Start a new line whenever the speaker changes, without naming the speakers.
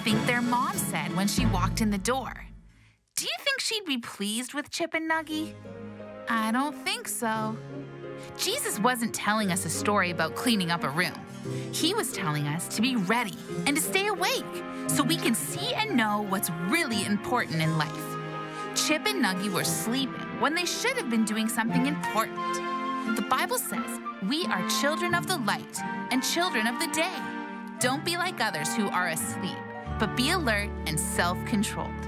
think their mom said when she walked in the door? Do you think she'd be pleased with Chip and Nuggy? I don't think so. Jesus wasn't telling us a story about cleaning up a room. He was telling us to be ready and to stay awake so we can see and know what's really important in life. Chip and Nuggy were sleeping when they should have been doing something important. The Bible says we are children of the light and children of the day. Don't be like others who are asleep, but be alert and self-controlled.